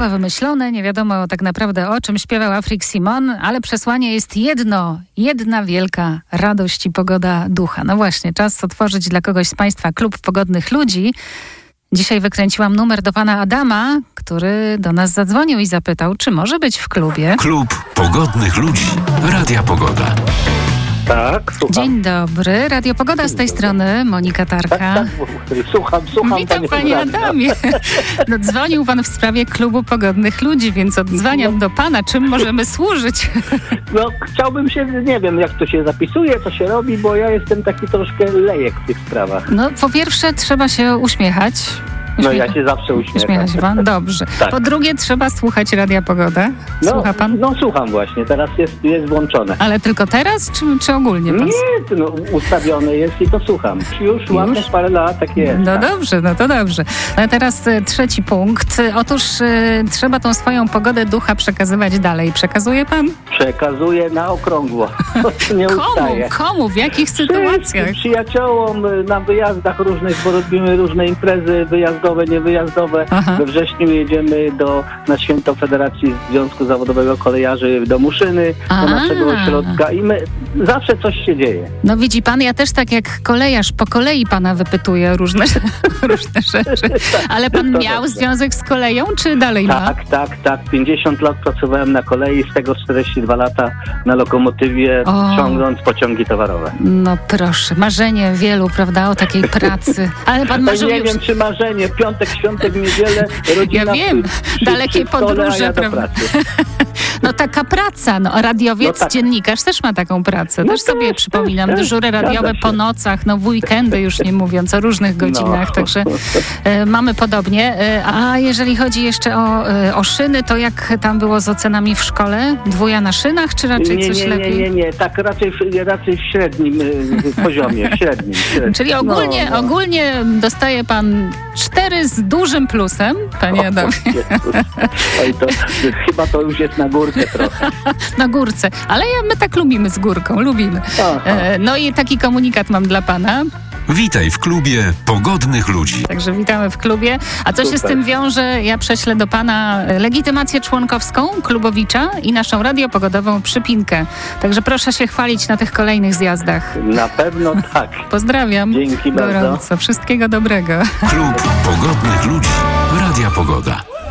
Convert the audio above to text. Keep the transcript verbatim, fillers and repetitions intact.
słowa wymyślone, nie wiadomo tak naprawdę o czym śpiewał Afrik Simon, ale przesłanie jest jedno, jedna wielka radość i pogoda ducha. No właśnie, czas otworzyć dla kogoś z Państwa klub pogodnych ludzi. Dzisiaj wykręciłam numer do pana Adama, który do nas zadzwonił i zapytał, czy może być w klubie. Klub pogodnych ludzi. Radia Pogoda. Tak, słucham. Dzień dobry, Radio Pogoda z tej strony, Monika Tarka. Tak, tak, słucham, słucham. Witam panie Adamie. No, dzwonił pan w sprawie klubu pogodnych ludzi, więc odzwaniam do pana. Czym możemy służyć? No chciałbym się, nie wiem jak to się zapisuje, co się robi, bo ja jestem taki troszkę lejek w tych sprawach. No po pierwsze trzeba się uśmiechać. No Uśmiecha- ja się zawsze uśmiecham. Uśmiecha się pan? Dobrze. Tak. Po drugie trzeba słuchać Radia Pogoda. Słucha No, pan? no słucham właśnie, teraz jest, jest włączone. Ale tylko teraz, czy, czy ogólnie pan? Nie, no, ustawione jest i to słucham. Już ładnych parę lat tak jest. No tak. dobrze, no to dobrze. No a teraz e, trzeci punkt. Otóż e, trzeba tą swoją pogodę ducha przekazywać dalej. Przekazuje pan? Przekazuję na okrągło. Nie Komu? ustaje. Komu? W jakich sytuacjach? Wszystkim przyjaciołom y, na wyjazdach różnych, bo robimy różne imprezy wyjazdowe, niewyjazdowe. Aha. We wrześniu jedziemy do, na święto Federacji Związku Zawodowego Kolejarzy do Muszyny, A. do naszego ośrodka i my, zawsze coś się dzieje. No widzi pan, ja też tak jak kolejarz po kolei pana wypytuję różne, różne rzeczy. Ale pan To miał dobrze. związek z koleją, czy dalej ma? Tak, tak, tak. pięćdziesiąt lat pracowałem na kolei, z tego czterdzieści dwa lata na lokomotywie, O. ciągnąc pociągi towarowe. No proszę, marzenie wielu, prawda, o takiej pracy. Ale pan marzył nie już... wiem, czy marzenie, piątek, świątek, niedzielę, rodzina Ja wiem, przy, przy, dalekie przy stole, podróże, a ja do prawda? pracy. No taka praca, no a radiowiec, No tak. dziennikarz też ma taką pracę. No też sobie też, przypominam, też, też. dyżury radiowe Zgadza się. po nocach, no w weekendy już nie mówiąc, o różnych godzinach, No. także e, mamy podobnie. E, a jeżeli chodzi jeszcze o, e, o szyny, to jak tam było z ocenami w szkole? Dwuja na szynach, czy raczej nie, coś nie, lepiej? nie, nie, nie, tak raczej, w- raczej w średnim y, poziomie, w średnim. średnim. Czyli ogólnie, No, no. ogólnie dostaje pan cztery z dużym plusem, panie Adamie, Jezus. Oj, to, chyba to już jest na górkę trochę. na górce. Ale ja- my tak lubimy z górką, lubimy. Aha. E, no i taki komunikat mam dla pana. Witaj w klubie pogodnych ludzi. Także witamy w klubie. A co się z Super. tym wiąże? Ja prześlę do pana legitymację członkowską Klubowicza i naszą radiopogodową przypinkę. Także proszę się chwalić na tych kolejnych zjazdach. Na pewno tak. Pozdrawiam. Dzięki bardzo. Gorąco. Wszystkiego dobrego. Klub pogodnych ludzi. Radia Pogoda.